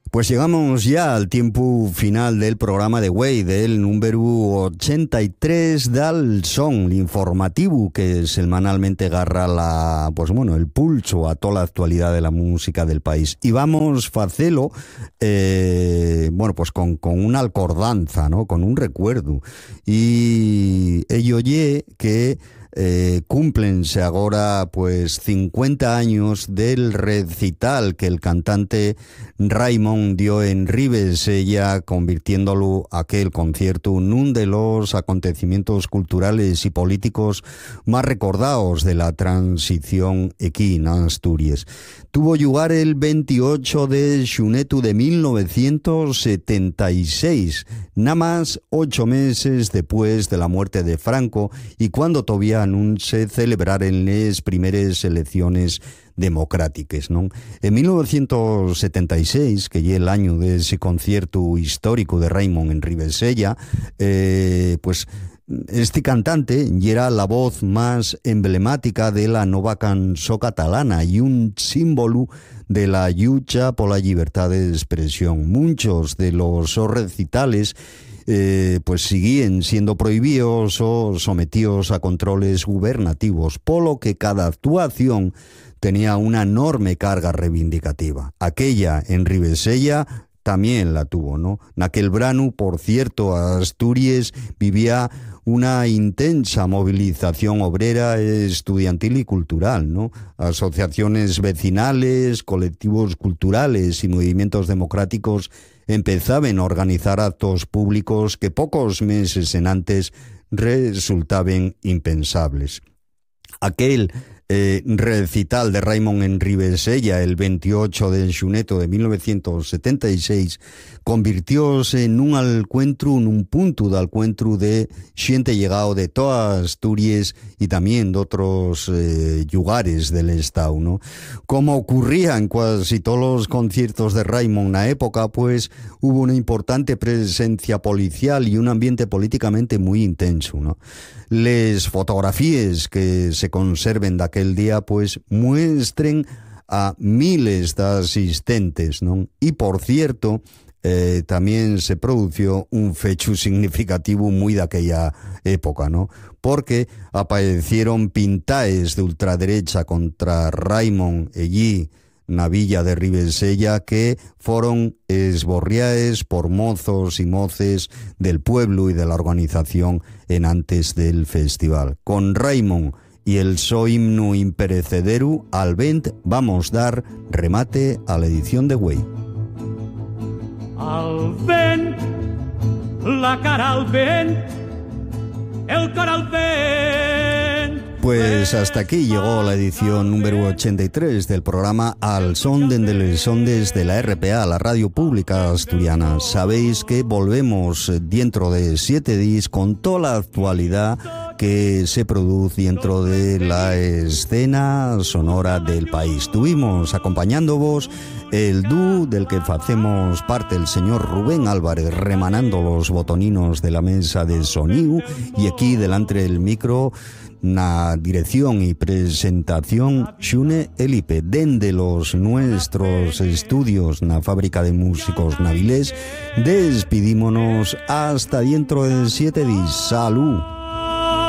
Pues llegamos ya al tiempo final del programa de Güey, del número 83 del Son, l'informativo que semanalmente agarra el pulso a toda la actualidad de la música del país. Y vamos a hacerlo, con una alcordanza, ¿no? Con un recuerdo. Y ello que cúmplense ahora 50 años del recital que el cantante Raimon dio en Ribesella, convirtiéndolo aquel concierto en uno de los acontecimientos culturales y políticos más recordados de la transición aquí en Asturias. Tuvo lugar el 28 de xunetu de 1976, nada más 8 meses después de la muerte de Franco y cuando todavía no se celebraron las primeras elecciones democráticas, ¿no? En 1976, que es el año de ese concierto histórico de Raimon en Ribesella, este cantante era la voz más emblemática de la nova cançó catalana y un símbolo de la lucha por la libertad de expresión. Muchos de los recitales seguían siendo prohibidos o sometidos a controles gubernativos, por lo que cada actuación tenía una enorme carga reivindicativa. Aquella en Ribesella también la tuvo, ¿no? Naquel verano, por cierto, Asturias vivía una intensa movilización obrera, estudiantil y cultural, ¿no? Asociaciones vecinales, colectivos culturales y movimientos democráticos empezaban a organizar actos públicos que pocos meses en antes resultaban impensables. Aquel recital de Raimon en Ribesella el 28 de xunetu de 1976 convirtióse en un punto de encuentro de xente llegado de toda Asturias y también de otros lugares del estado, ¿no? Como ocurría en casi todos los conciertos de Raimon en la época, pues hubo una importante presencia policial y un ambiente políticamente muy intenso, ¿no? Les fotografías que se conserven de aquel día pues muestren a miles de asistentes, ¿no? Y por cierto, también se produjo un fecho significativo muy de aquella época, ¿no? Porque aparecieron pintaes de ultraderecha contra Raimon allí na villa de Ribesella que fueron esborriaes por mozos y moces del pueblo y de la organización en antes del festival. Con Raimon y el so himno imperecederu al vent vamos dar remate a la edición de Güey. Al vent, la cara al vent, el cor al vent. Pues hasta aquí llegó la edición número 83 del programa Al Son de les Ondes de la RPA, la radio pública asturiana. Sabéis que volvemos dentro de 7 días con toda la actualidad que se produce dentro de la escena sonora del país. Estuvimos acompañándoos el dúo del que hacemos parte el señor Rubén Álvarez, remanando los botoninos de la mesa de sonido, y aquí delante del micro na dirección y presentación Xune Elipe, dende los nuestros estudios na fábrica de músicos Navilés. Despidímonos hasta dentro de 7 días. Salud.